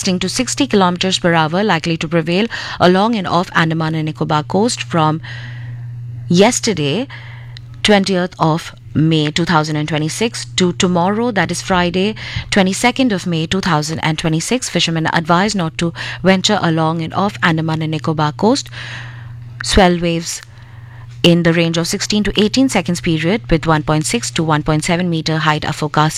gusting to 60 kilometers per hour, likely to prevail along and off Andaman and Nicobar coast from yesterday, 20th of May 2026 to tomorrow, that is Friday 22nd of May 2026. Fishermen are advised not to venture along and off Andaman and Nicobar coast. Swell waves in the range of 16 to 18 seconds period with 1.6 to 1.7 meter height are forecast